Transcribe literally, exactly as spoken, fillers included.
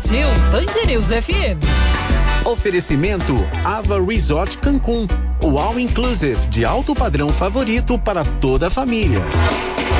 Curtiu Band News F M. Oferecimento Ava Resort Cancún, o all inclusive de alto padrão favorito para toda a família.